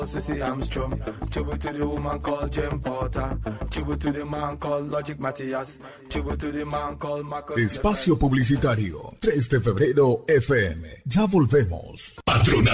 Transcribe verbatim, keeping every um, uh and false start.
Sissy Armstrong, tribute to the woman called Jem Porter, tribute to the man called Logic Matthias, tribute to the man called Marcus. Espacio publicitario, tres de febrero F M. Ya volvemos. Patrona.